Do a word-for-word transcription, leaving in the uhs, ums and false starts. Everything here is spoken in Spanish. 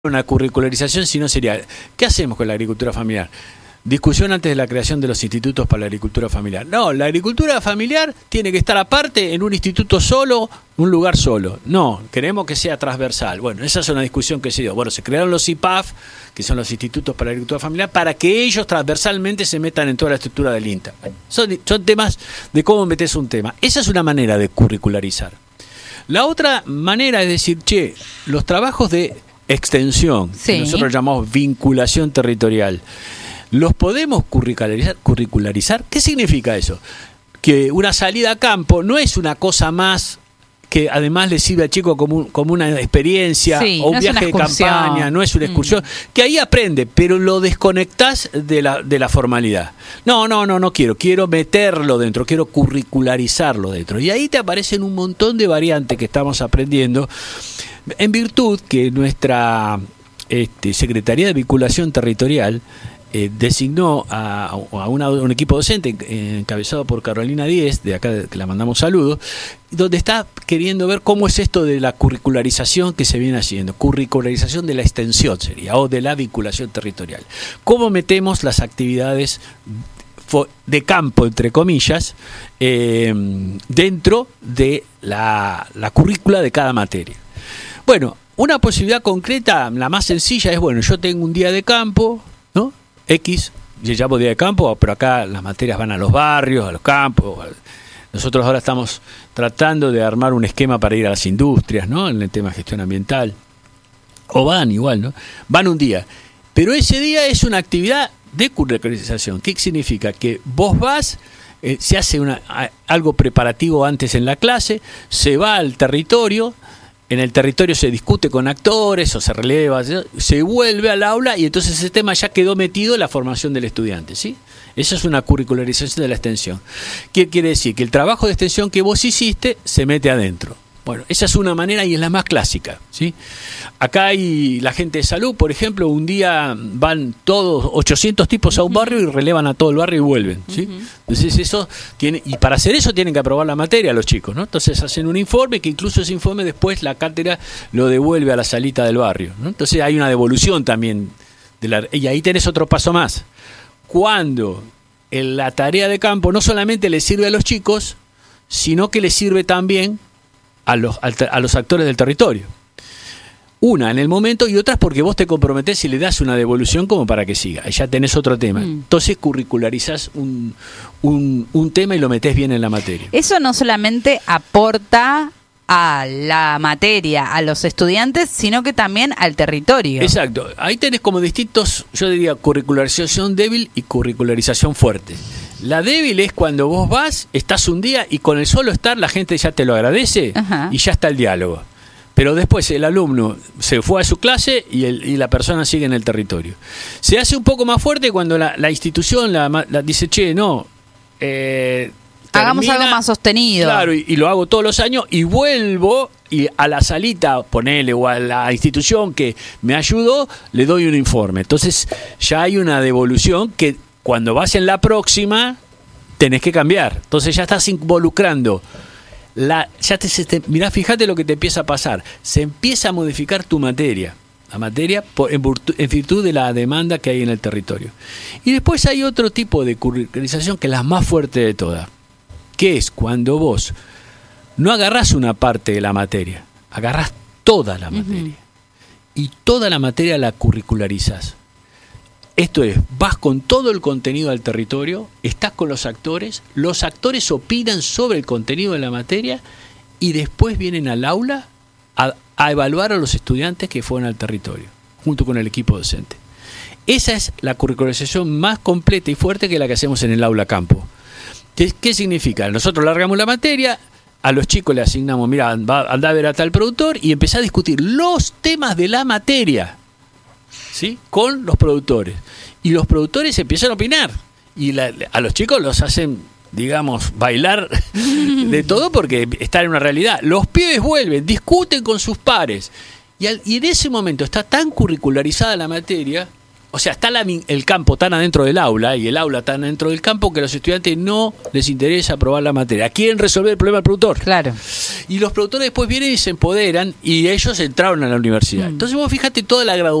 una curricularización, si no sería, ¿qué hacemos con la agricultura familiar? Discusión antes de la creación de los institutos para la agricultura familiar. No, la agricultura familiar tiene que estar aparte en un instituto solo, un lugar solo. No, queremos que sea transversal. Bueno, esa es una discusión que se dio. Bueno, se crearon los I P A F, que son los institutos para la agricultura familiar, para que ellos transversalmente se metan en toda la estructura del INTA. Son, son temas de cómo metes un tema. Esa es una manera de curricularizar. La otra manera es decir, che, los trabajos de extensión, sí, que nosotros llamamos vinculación territorial, ¿los podemos curricularizar? curricularizar? ¿Qué significa eso? Que una salida a campo no es una cosa más que además le sirve al chico como, un, como una experiencia, sí, o un no viaje de campaña, no es una excursión, mm. que ahí aprende, pero lo desconectás de la, de la formalidad. No, no, no, no quiero, quiero meterlo dentro, quiero curricularizarlo dentro. Y ahí te aparecen un montón de variantes que estamos aprendiendo, en virtud que nuestra este, Secretaría de Vinculación Territorial Eh, designó a, a una, un equipo docente eh, encabezado por Carolina Díez, de acá que la mandamos saludos, donde está queriendo ver cómo es esto de la curricularización que se viene haciendo, curricularización de la extensión sería, o de la vinculación territorial. ¿Cómo metemos las actividades de campo, entre comillas, eh, dentro de la, la currícula de cada materia? Bueno, una posibilidad concreta, la más sencilla, es, bueno, yo tengo un día de campo, ¿no? X, yo llamo día de campo, pero acá las materias van a los barrios, a los campos. Nosotros ahora estamos tratando de armar un esquema para ir a las industrias, ¿no? En el tema de gestión ambiental. O van igual, ¿no? Van un día. Pero ese día es una actividad de curricularización. ¿Qué significa? Que vos vas, eh, se hace una, algo preparativo antes en la clase, se va al territorio. En el territorio se discute con actores o se releva, se vuelve al aula y entonces ese tema ya quedó metido en la formación del estudiante, ¿sí? Esa es una curricularización de la extensión. ¿Qué quiere decir? Que el trabajo de extensión que vos hiciste se mete adentro. Bueno, esa es una manera y es la más clásica, ¿sí? Acá hay la gente de salud, por ejemplo, un día van todos ochocientos tipos a un barrio y relevan a todo el barrio y vuelven, ¿sí? Uh-huh. Entonces eso tiene, y para hacer eso tienen que aprobar la materia los chicos, ¿no? Entonces hacen un informe que incluso ese informe después la cátedra lo devuelve a la salita del barrio, ¿no? Entonces hay una devolución también de la, y ahí tenés otro paso más. Cuando en la tarea de campo no solamente le sirve a los chicos, sino que le sirve también A los, a los actores del territorio. Una en el momento y otras porque vos te comprometés y le das una devolución como para que siga. Y ya tenés otro tema. Mm. Entonces curricularizás un, un, un tema y lo metés bien en la materia. Eso no solamente aporta a la materia, a los estudiantes, sino que también al territorio. Exacto. Ahí tenés como distintos, yo diría, curricularización débil y curricularización fuerte. La débil es cuando vos vas, estás un día y con el solo estar la gente ya te lo agradece. Ajá. Y ya está el diálogo. Pero después el alumno se fue a su clase y, el, y la persona sigue en el territorio. Se hace un poco más fuerte cuando la, la institución la, la dice, che, no, eh, hagamos termina, algo más sostenido. Claro, y, y lo hago todos los años y vuelvo y a la salita, ponele, o a la institución que me ayudó, le doy un informe. Entonces ya hay una devolución que cuando vas en la próxima tenés que cambiar. Entonces ya estás involucrando. La, ya te, te, mirá, fíjate lo que te empieza a pasar. Se empieza a modificar tu materia. La materia por, en, virtud, en virtud de la demanda que hay en el territorio. Y después hay otro tipo de curricularización que es la más fuerte de todas. Que es cuando vos no agarrás una parte de la materia, agarrás toda la materia. Uh-huh. Y toda la materia la curricularizás. Esto es, vas con todo el contenido al territorio, estás con los actores, los actores opinan sobre el contenido de la materia y después vienen al aula a, a evaluar a los estudiantes que fueron al territorio, junto con el equipo docente. Esa es la curricularización más completa y fuerte que la que hacemos en el aula campo. ¿Qué, qué significa? Nosotros largamos la materia, a los chicos le asignamos, mira, andá a ver a tal productor y empezá a discutir los temas de la materia, ¿sí? Con los productores. Y los productores empiezan a opinar. Y la, a los chicos los hacen, digamos, bailar de todo porque están en una realidad. Los pibes vuelven, discuten con sus pares. Y, al, y en ese momento está tan curricularizada la materia O sea, está la, el campo tan adentro del aula y el aula tan adentro del campo que a los estudiantes no les interesa aprobar la materia. Quieren resolver el problema del productor. Claro. Y los productores después vienen y se empoderan y ellos entraron a la universidad. Mm. Entonces vos fíjate toda la graduación